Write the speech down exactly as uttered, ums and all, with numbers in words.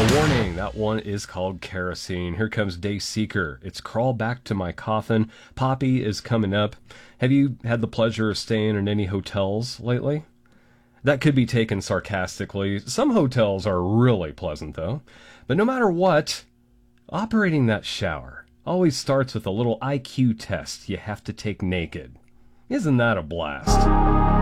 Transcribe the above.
A warning, that one is called Kerosene. Here comes Day Seeker. It's Crawl Back to My Coffin. Poppy is coming up. Have you had the pleasure of staying in any hotels lately? That could be taken sarcastically. Some hotels are really pleasant, though. But no matter what, operating that shower always starts with a little I Q test you have to take naked. Isn't that a blast?